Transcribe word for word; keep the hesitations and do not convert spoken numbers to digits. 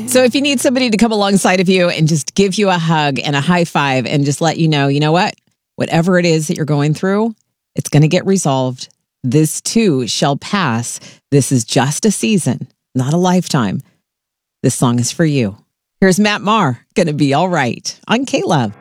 So if you need somebody to come alongside of you and just give you a hug and a high five and just let you know, you know what? Whatever it is that you're going through, it's going to get resolved. This too shall pass. This is just a season, not a lifetime. This song is for you. Here's Matt Maher, Gonna Be All Right on K-Love.